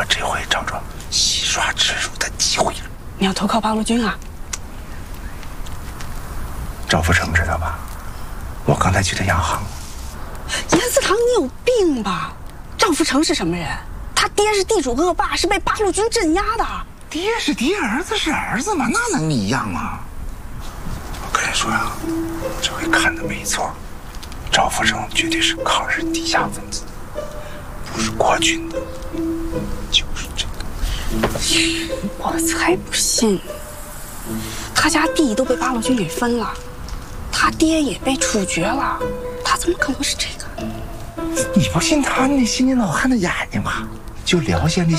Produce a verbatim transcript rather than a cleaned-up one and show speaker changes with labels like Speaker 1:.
Speaker 1: 这回找着洗刷耻辱的机会了。
Speaker 2: 你要投靠八路军啊？
Speaker 1: 赵福成知道吧？我刚才去的洋行。
Speaker 2: 严思堂，你有病吧？赵福成是什么人？他爹是地主恶霸，是被八路军镇压的。
Speaker 1: 爹是爹，儿子是儿子嘛，那能一样吗？我跟你说呀，这回看的没错，赵福成绝对是抗日地下分子，不是国军的，就是这个。
Speaker 2: 我才不信呢！他家地都被八路军给分了，他爹也被处决了，他怎么可能是这个？
Speaker 1: 你不信他那心里老汉的眼睛吗？就辽县那